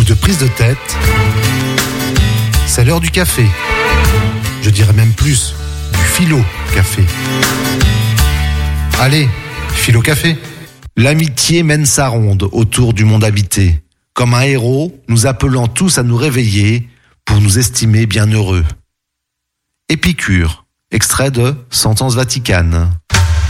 ou de prise de tête, c'est l'heure du café. Je dirais même plus, du philo-café. Allez, philo-café. L'amitié mène sa ronde autour du monde habité, comme un héros nous appelant tous à nous réveiller pour nous estimer bien heureux. Épicure, extrait de Sentence Vaticane.